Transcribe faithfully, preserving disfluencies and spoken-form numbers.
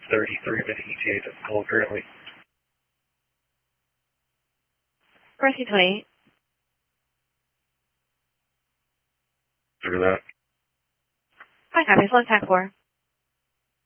thirty-three minute E T A that's cold currently. Mercy twenty-eight. Figure that. Hi, copy. Slow time four.